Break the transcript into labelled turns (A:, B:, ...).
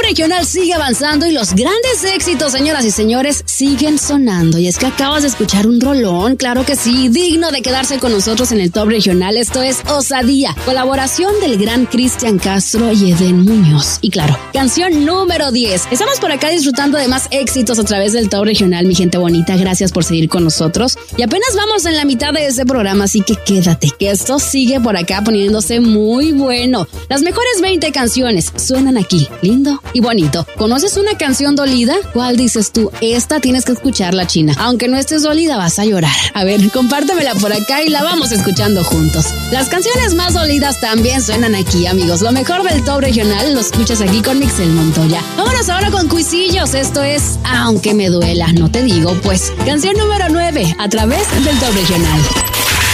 A: regional sigue avanzando y los grandes éxitos, señoras y señores, siguen sonando. Y es que acabas de escuchar un rolón, claro que sí, digno de quedarse con nosotros en el top regional. Esto es Osadía, colaboración del gran Cristian Castro y Edén Muñoz. Y claro, canción número 10. Estamos por acá disfrutando de más éxitos a través del top regional, mi gente bonita. Gracias por seguir con nosotros. Y apenas vamos en la mitad de este programa, así que quédate, que esto sigue por acá poniéndose muy bueno. Las mejores 20 canciones suenan aquí, lindo y bonito. ¿Conoces una canción dolida? ¿Cuál dices tú? Esta tienes que escucharla, China. Aunque no estés dolida, vas a llorar. A ver, compártemela por acá y la vamos escuchando juntos. Las canciones más dolidas también suenan aquí, amigos. Lo mejor del top regional lo escuchas aquí con Mixel Montoya. Vámonos ahora con Cuisillos. Esto es Aunque me duela, no te digo, pues. Canción número 9 a través del top regional.